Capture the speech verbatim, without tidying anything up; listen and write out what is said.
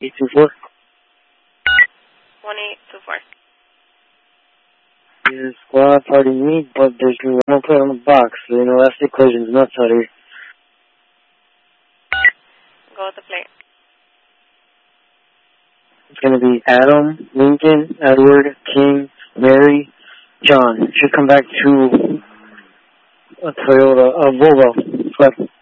eight two four. one eight two four. This is squad party me, but there's no one plate on the box, so you know that's the collision's nuts out here. Go with the plate. It's going to be Adam, Lincoln, Edward, King, Mary, John. Should come back to a Toyota, a Volvo. Correct.